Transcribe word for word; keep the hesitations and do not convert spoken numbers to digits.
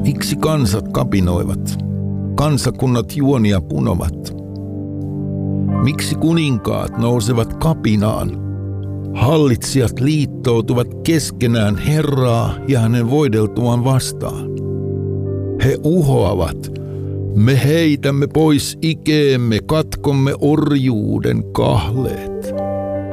Miksi kansat kapinoivat? Kansakunnat juonia punovat. Miksi kuninkaat nousevat kapinaan? Hallitsijat liittoutuvat keskenään Herraa ja hänen voideltuaan vastaan. He uhoavat. Me heitämme pois ikeemme, katkomme orjuuden kahleet.